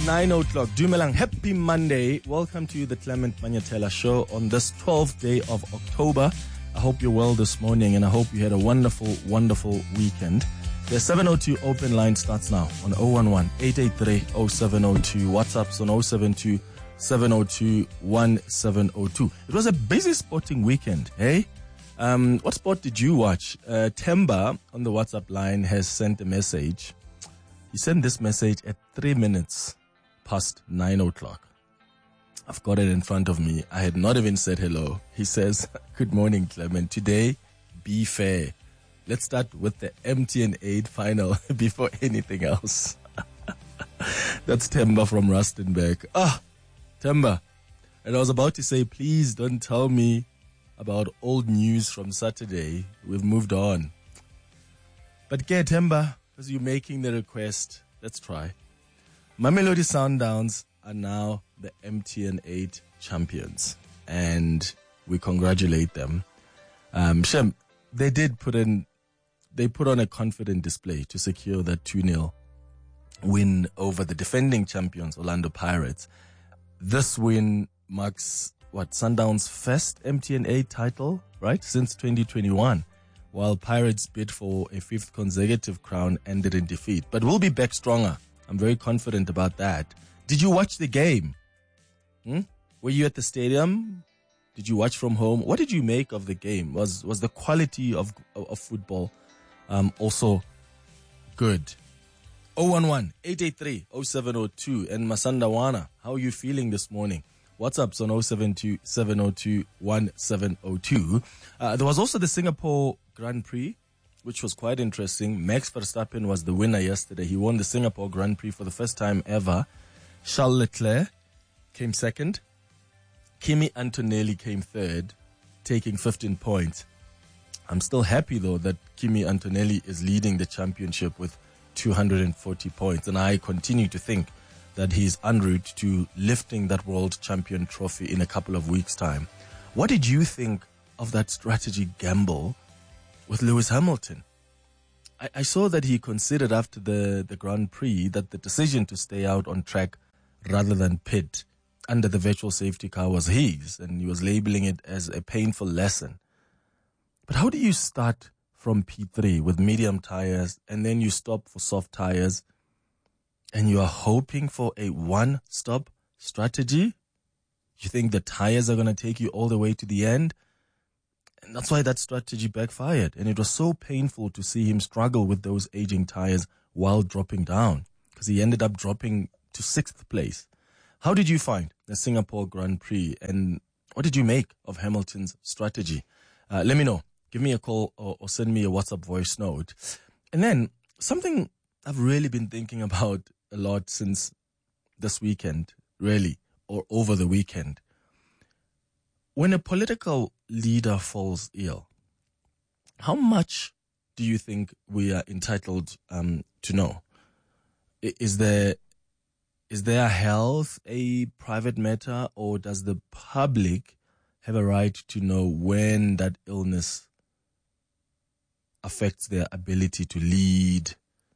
9 o'clock. Dumelang, happy Monday. Welcome to the Clement Manyatela show on this 12th day of October. I hope you're well this morning and I hope you had a wonderful, wonderful weekend. The 702 open line starts now on 011-883-0702. WhatsApp's on 072-702-1702. It was a busy sporting weekend, hey? What sport did you watch? Temba on the WhatsApp line has sent a message. He sent this message at 3 minutes past 9 o'clock. I've got it in front of me. I had not even said hello. He says, good morning, Clement. Today, be fair. Let's start with the MTN 8 final before anything else. That's Temba from Rustenburg. Temba. And I was about to say, please don't tell me about old news from Saturday. We've moved on. But Temba, as you're making the request, let's try. Mamelodi Sundowns are now the MTN 8 champions, and we congratulate them. Shem, they put on a confident display to secure that 2-0 win over the defending champions, Orlando Pirates. This win marks, Sundowns' first MTN 8 title, right, since 2021. While Pirates bid for a 5th consecutive crown ended in defeat. But we'll be back stronger. I'm very confident about that. Did you watch the game? Were you at the stadium? Did you watch from home? What did you make of the game? Was the quality of football also good? 011-883-0702. And Masandawana, how are you feeling this morning? WhatsApp's on 072-702-1702. There was also the Singapore Grand Prix, which was quite interesting. Max Verstappen was the winner yesterday. He won the Singapore Grand Prix for the first time ever. Charles Leclerc came second. Kimi Antonelli came third, taking 15 points. I'm still happy, though, that Kimi Antonelli is leading the championship with 240 points. And I continue to think that he's en route to lifting that world champion trophy in a couple of weeks' time. What did you think of that strategy gamble with Lewis Hamilton? I saw that he considered after the Grand Prix that the decision to stay out on track rather than pit under the virtual safety car was his, and he was labeling it as a painful lesson. But how do you start from P3 with medium tires and then you stop for soft tires and you are hoping for a one-stop strategy? You think the tires are going to take you all the way to the end? And that's why that strategy backfired. And it was so painful to see him struggle with those aging tires while dropping down, because he ended up dropping to 6th place. How did you find the Singapore Grand Prix, and what did you make of Hamilton's strategy? Let me know. Give me a call or send me a WhatsApp voice note. And then something I've really been thinking about a lot since this weekend, really, or over the weekend. When a political leader falls ill, how much do you think we are entitled to know? Is their health a private matter, or does the public have a right to know when that illness affects their ability to lead,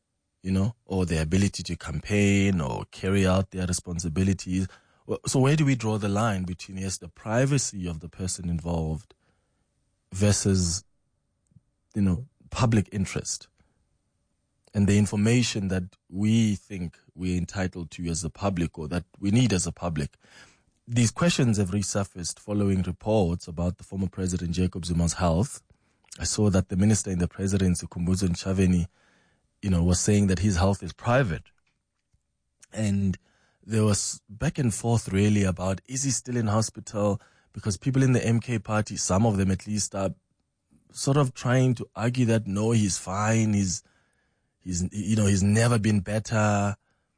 or their ability to campaign or carry out their responsibilities? So where do we draw the line between, yes, the privacy of the person involved versus, public interest and the information that we think we're entitled to as a public, or that we need as a public? These questions have resurfaced following reports about the former President Jacob Zuma's health. I saw that the minister in the presidency, Khumbudzo Ntshavheni, was saying that his health is private. And there was back and forth really about, is he still in hospital? Because people in the MK party, some of them at least, are sort of trying to argue that no, he's fine. He's never been better.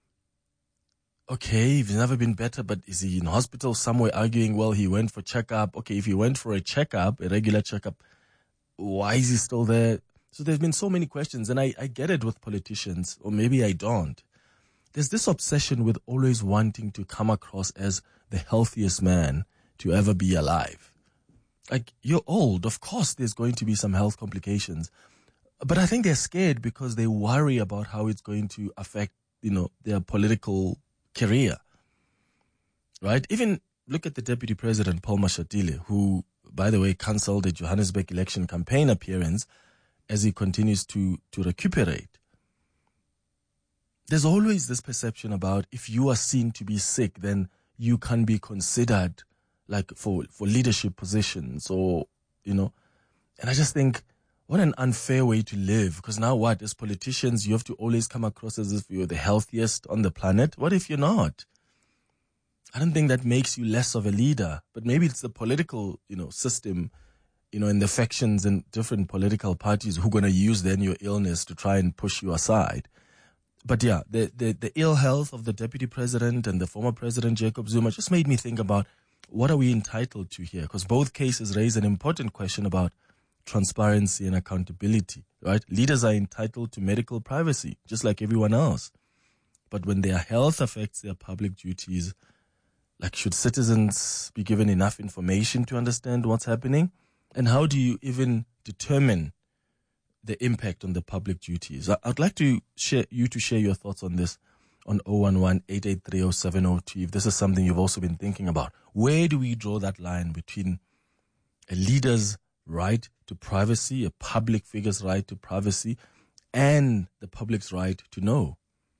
Okay, he's never been better, but is he in hospital? Some were arguing, well, he went for checkup. Okay, if he went for a checkup, a regular checkup, why is he still there? So there's been so many questions, and I get it with politicians, or maybe I don't. There's this obsession with always wanting to come across as the healthiest man to ever be alive. Like, you're old, of course there's going to be some health complications. But I think they're scared because they worry about how it's going to affect, their political career, right? Even look at the Deputy President, Paul Mashatile, who, by the way, cancelled the Johannesburg election campaign appearance as he continues to recuperate. There's always this perception about if you are seen to be sick, then you can be considered like for leadership positions or, and I just think what an unfair way to live. Because now what, as politicians, you have to always come across as if you're the healthiest on the planet. What if you're not? I don't think that makes you less of a leader, but maybe it's the political, system, and the factions in different political parties who are going to use then your illness to try and push you aside. But yeah, the ill health of the Deputy President and the former President Jacob Zuma just made me think about what are we entitled to here? Because both cases raise an important question about transparency and accountability, right? Leaders are entitled to medical privacy, just like everyone else. But when their health affects their public duties, like should citizens be given enough information to understand what's happening? And how do you even determine the impact on the public duties? I'd like to share your thoughts on this on 011-883-0702. If this is something you've also been thinking about, where do we draw that line between a leader's right to privacy, a public figure's right to privacy, and the public's right to know?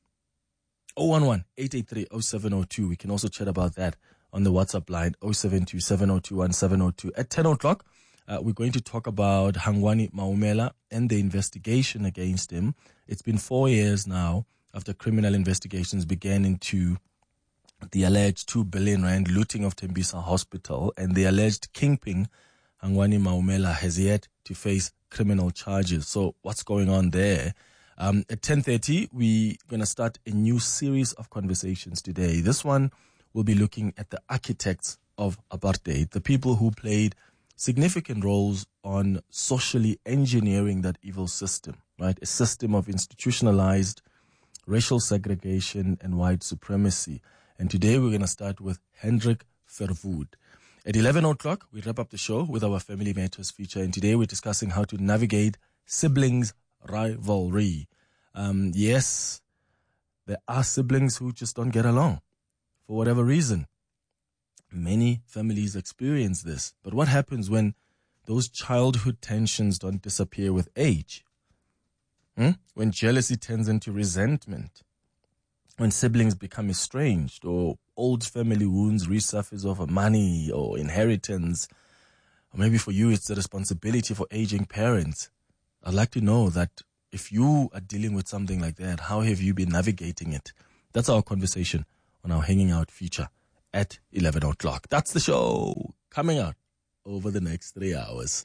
011-883-0702. We can also chat about that on the WhatsApp line 072-702-1702. At 10 o'clock, we're going to talk about Hangwani Maumela and the investigation against him. It's been 4 years now after criminal investigations began into the alleged 2 billion rand looting of Tembisa Hospital, and the alleged kingpin, Hangwani Maumela, has yet to face criminal charges. So what's going on there? At 10:30, we're going to start a new series of conversations today. This one will be looking at the architects of apartheid, the people who played significant roles on socially engineering that evil system, right? A system of institutionalized racial segregation and white supremacy. And today we're going to start with Hendrik Verwoerd. At 11 o'clock, we wrap up the show with our Family Matters feature. And today we're discussing how to navigate siblings rivalry. Yes, there are siblings who just don't get along for whatever reason. Many families experience this. But what happens when those childhood tensions don't disappear with age? When jealousy turns into resentment? When siblings become estranged, or old family wounds resurface over money or inheritance? Or maybe for you, it's the responsibility for aging parents. I'd like to know that if you are dealing with something like that, how have you been navigating it? That's our conversation on our Hanging Out feature at 11 o'clock. That's the show coming out over the next 3 hours.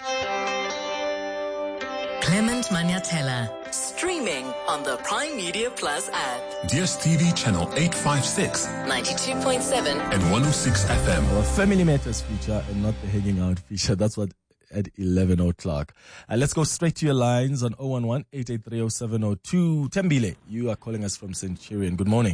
Clement Maniatella, streaming on the Prime Media Plus app. DSTV channel 856, 92.7 and 106 FM. Our Family Matters feature and not the Hanging Out feature. That's what at 11 o'clock. Let's go straight to your lines on 011-883-0702. Tembile, you are calling us from Centurion. Good morning.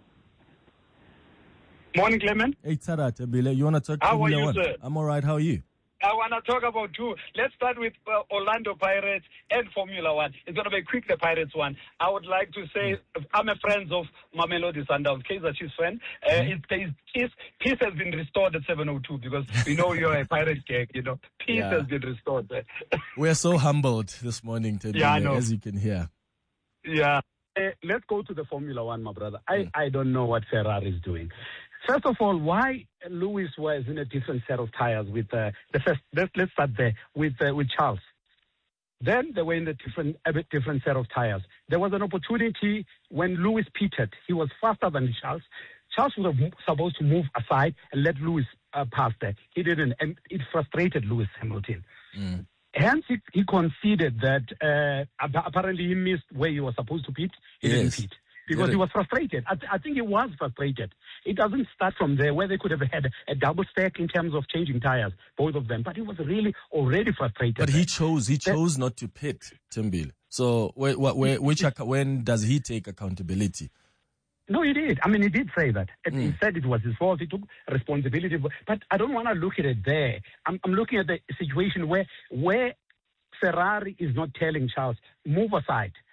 Morning, Clement. Hey, Tara, Tembile, you want to talk to How are Tembile you, one? sir? I'm all right. How are you? I want to talk about two. Let's start with Orlando Pirates and Formula One. It's going to be quick, the Pirates one. I would like to say I'm a friend of Mamelodi Sundowns, Kaizer Chiefs fan. Peace has been restored at 7:02 because we know you're a Pirate gang, Peace has been restored. We're so humbled this morning, Tembile, Yeah, I know. as you can hear. Yeah. Let's go to the Formula One, my brother. I don't know what Ferrari is doing. First of all, why Lewis was in a different set of tires with the first? Let's start there with Charles. Then they were in a bit different set of tires. There was an opportunity when Lewis pitted. He was faster than Charles. Charles was supposed to move aside and let Lewis pass there. He didn't, and it frustrated Lewis Hamilton. Hence, he conceded that apparently he missed where he was supposed to pit. He didn't pit. Because he was frustrated. I think he was frustrated. It doesn't start from there where they could have had a double stack in terms of changing tires, both of them. But he was really already frustrated. But he chose not to pit, Tembile. So when does he take accountability? No, he did. I mean, he did say that. He said it was his fault. He took responsibility. But I don't want to look at it there. I'm looking at the situation where Ferrari is not telling Charles, move aside.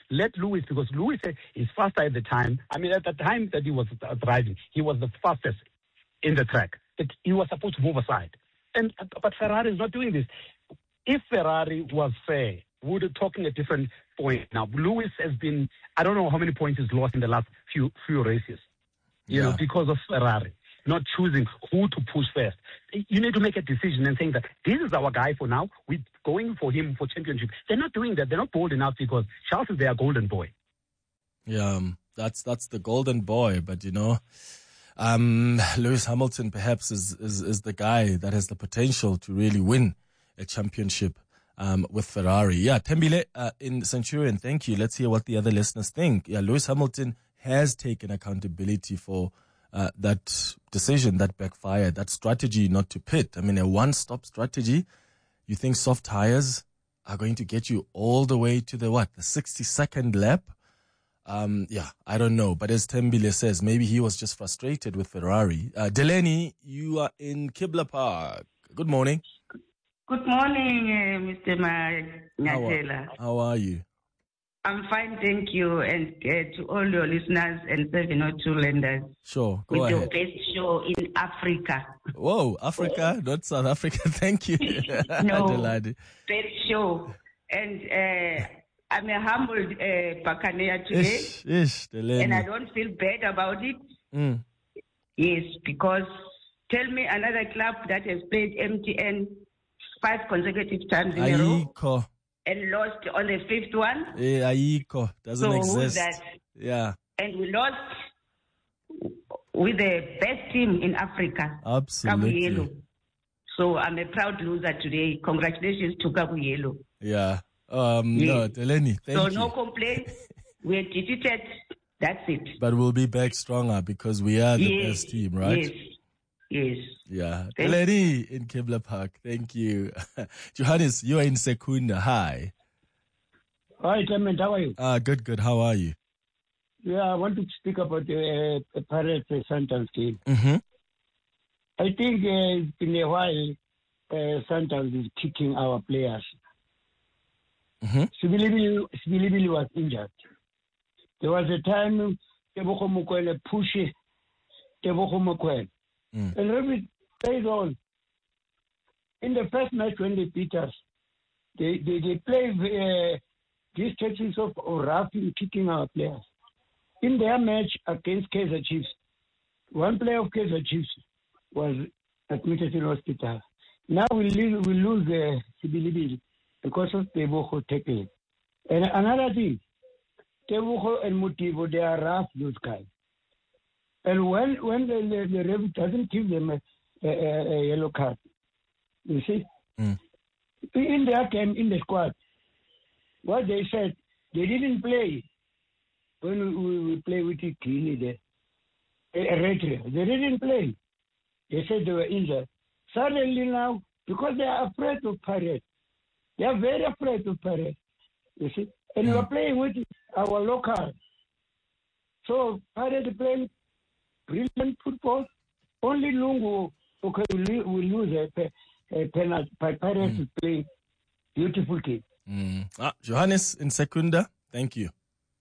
let Lewis, because Lewis is faster at the time. I mean, at the time that he was driving, he was the fastest in the track. He was supposed to move aside. But Ferrari is not doing this. If Ferrari was fair, we would be talking a different point. Now, Lewis has been, I don't know how many points he's lost in the last few races, you know, because of Ferrari not choosing who to push first. You need to make a decision and saying that this is our guy for now. We're going for him for championship. They're not doing that. They're not bold enough because Charles is their golden boy. Yeah, that's the golden boy. But, you know, Lewis Hamilton perhaps is the guy that has the potential to really win a championship with Ferrari. Yeah, Tembile in Centurion, thank you. Let's hear what the other listeners think. Yeah, Lewis Hamilton has taken accountability for that decision that backfired, that strategy not to pit. I mean, a one-stop strategy. You think soft tires are going to get you all the way to the 60-second lap? Yeah, I don't know. But as Tembile says, maybe he was just frustrated with Ferrari. Delaney, you are in Kibla Park. Good morning. Good morning, Mr. Nyatela. How are you? I'm fine, thank you, and to all your listeners and 702 lenders. Sure, go ahead. With your best show in Africa. Whoa, Africa, not South Africa. Thank you. No, best show. And I'm a humbled Buccaneer today, and I don't feel bad about it. Yes, because tell me another club that has played MTN 5 consecutive times in a row. And lost on the 5th one. Yeah, Aiko doesn't exist. Who's that? Yeah. And we lost with the best team in Africa. Absolutely. Kabuyelo. So I'm a proud loser today. Congratulations to Kabuyelo. Yeah. No, Delaney, thank you. So no complaints. We're defeated. That's it. But we'll be back stronger because we are the best team, right? Yes. Yeah. Delaney in Kibla Park. Thank you. Johannes, you are in Secunda. Hi. Hi, Clement. How are you? Good. How are you? Yeah, I want to speak about the Pirates Sundowns team. Mm-hmm. I think it's been a while Sundowns is kicking our players. Mm-hmm. Sibilibili was injured. There was a time Tebogo Mokoena pushed Tebogo Mokoena. And Rabbit plays on. In the first match when they beat us, they play these tactics of roughing, kicking our players. In their match against Kaizer Chiefs, one player of Kaizer Chiefs was admitted in hospital. Now we lose Sibilibili because of Tebogo tackling. And another thing, Tebogo and Motivo, they are rough, those guys. And when the ref doesn't give them a yellow card, you see, in their game, in the squad, what they said, they didn't play when we play with the Kini there. They didn't play. They said they were injured. Suddenly now, because they are afraid of Pirates, they are very afraid of Pirates, you see, and we are playing with our local. So Pirates playing brilliant football. Only Lungu will lose a penalty. Pirates is playing beautiful game. Johannes in Secunda, thank you.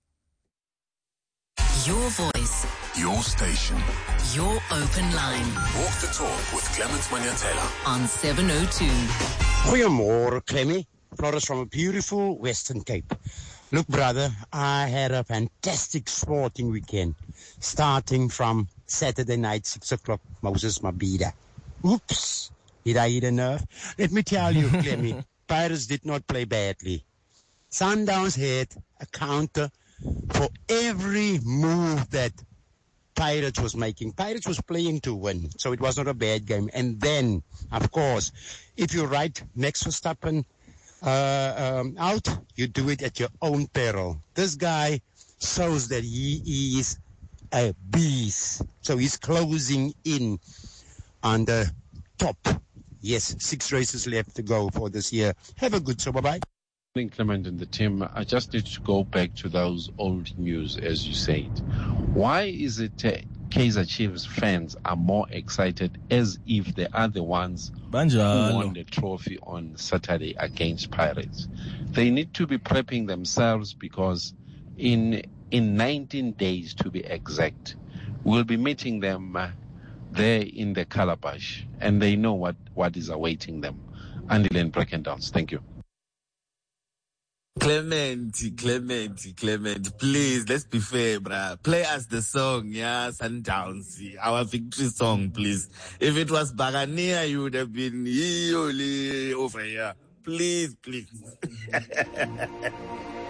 Your voice. Your station. Your open line. Walk the talk with Clement Manyatela. On 702. Goeiemorgen, Clemmy. Floris from a beautiful Western Cape. Look, brother, I had a fantastic sporting weekend. Starting from Saturday night, 6 o'clock, Moses Mabhida. Oops, did I eat a nerve? Let me tell you, Clemmy, Pirates did not play badly. Sundowns had a counter for every move that Pirates was making. Pirates was playing to win, so it was not a bad game. And then, of course, if you write Max Verstappen out, you do it at your own peril. This guy shows that he is a beast. So he's closing in on the top. Yes, 6 races left to go for this year. Have a good show. Bye-bye. Clement and the team, I just need to go back to those old news, as you said. Why is it Kaizer Chiefs fans are more excited as if they are the ones who won the trophy on Saturday against Pirates? They need to be prepping themselves because in 19 days to be exact. We'll be meeting them there in the Calabash, and they know what is awaiting them. Andile Brackendowns, thank you. Clement, please, let's be fair, bruh. Play us the song, yeah, Sundowns, our victory song, please. If it was Bagania, you would have been over here. Please.